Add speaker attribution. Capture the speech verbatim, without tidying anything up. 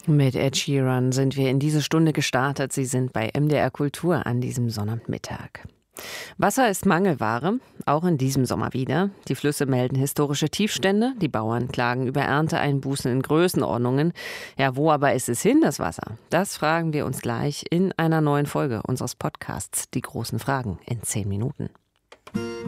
Speaker 1: Mit Ed Sheeran sind wir in diese Stunde gestartet. Sie sind bei M D R Kultur an diesem Sonnabendmittag. Wasser ist Mangelware, auch in diesem Sommer wieder. Die Flüsse melden historische Tiefstände, die Bauern klagen über Ernteeinbußen in Größenordnungen. Ja, wo aber ist es hin, das Wasser? Das fragen wir uns gleich in einer neuen Folge unseres Podcasts Die großen Fragen in zehn Minuten.